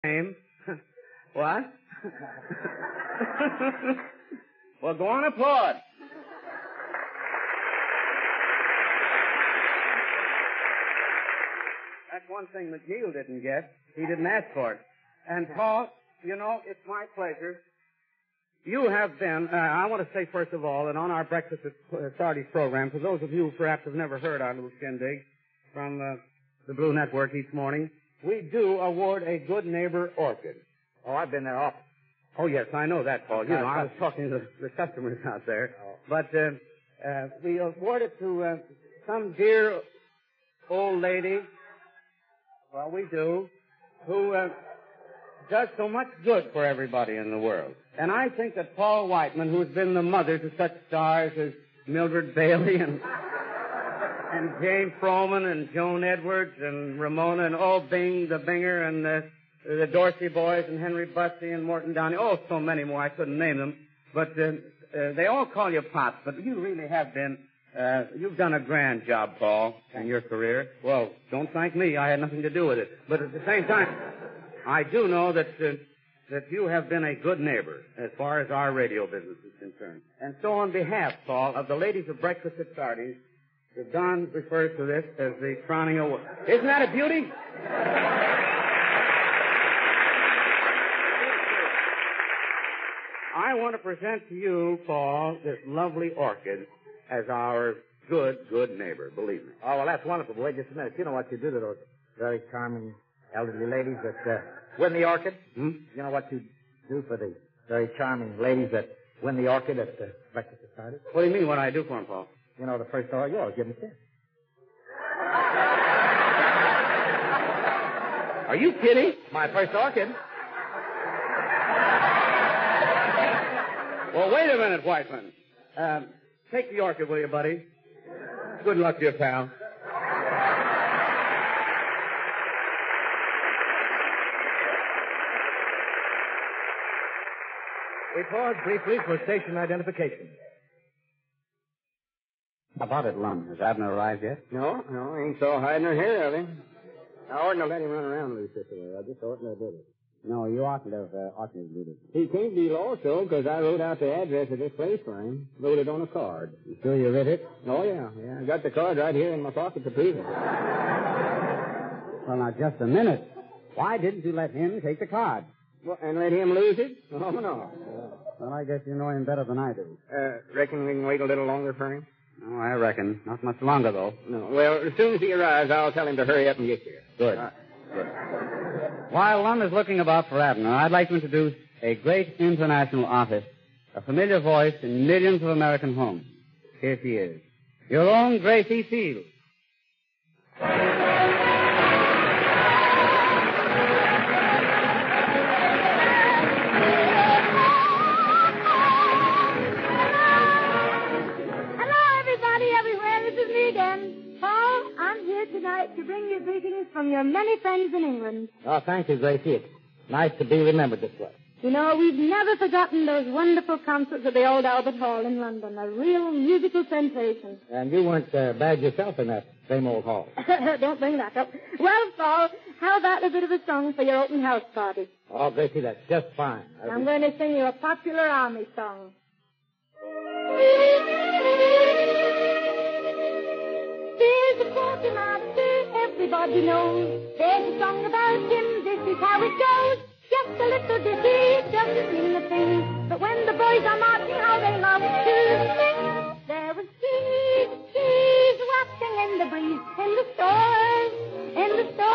Name? What? Well, go on, applaud. That's one thing McNeil didn't get. He didn't ask for it. And Paul, you know, it's my pleasure. You have been, I want to say first of all, that on our Breakfast at Sardi's program, for those of you who perhaps have never heard our little shindig from the Blue Network each morning, we do award a Good Neighbor Orchid. Oh, I've been there often. Oh, yes, I know that, Paul. You know, I was talking to the customers out there. Oh. But we award it to some dear old lady, well, we do, who does so much good for everybody in the world. And I think that Paul Whiteman, who's been the mother to such stars as Mildred Bailey and Jane Froman and Joan Edwards and Ramona and Bing, the Binger, and the Dorsey boys and Henry Bussey and Morton Downey. Oh, so many more. I couldn't name them. But they all call you Pops. But you really have been, you've done a grand job, Paul, in your career. Well, don't thank me. I had nothing to do with it. But at the same time, I do know that you have been a good neighbor as far as our radio business is concerned. And so on behalf, Paul, of the ladies of Breakfast at Sardi's, Don refers to this as the crowning award. Isn't that a beauty? I want to present to you, Paul, this lovely orchid as our good neighbor, believe me. Oh, well, that's wonderful. But wait just a minute. You know what you do to those very charming elderly ladies that win the orchid? Hmm? You know what you do for the very charming ladies that win the orchid at the Breakfast at Sardi's? What do you mean, what I do for them, Paul? You know, the first orchid, you always give them a kiss. Are you kidding? My first orchid. Well, wait a minute, Whiteman. Take the orchid, will you, buddy? Good luck to you, pal. We pause briefly for station identification. How about it, Lum? Has Abner arrived yet? No, ain't so hiding her hair of him. I oughtn't to let him run around loose this way. I just oughtn't to do it. No, you oughtn't to do this. He can't be lost, though, because I wrote out the address of this place for him. Wrote it on a card. You sure you read it? Oh, yeah. I got the card right here in my pocket to prove it. Well, now, just a minute. Why didn't you let him take the card? Well, and let him lose it? Oh, no. Well, I guess you know him better than I do. Reckon we can wait a little longer for him? Oh, I reckon. Not much longer, though. No. Well, as soon as he arrives, I'll tell him to hurry up and get here. Good. Good. While Lum is looking about for Abner, I'd like to introduce a great international artist, a familiar voice in millions of American homes. Here she is. Your own Gracie Fields. To bring you greetings from your many friends in England. Oh, thank you, Gracie. It's nice to be remembered this way. You know, we've never forgotten those wonderful concerts at the old Albert Hall in London. A real musical sensation. And you weren't bad yourself in that same old hall. Don't bring that up. Well, Paul, how about a bit of a song for your open house party? Oh, Gracie, that's just fine. I'm going to sing you a popular army song. There's a quartermaster everybody knows. There's a song about him, this is how it goes. Just a little ditty, doesn't mean a thing. But when the boys are marching, how they love to sing. There was cheese wafting in the breeze, in the stores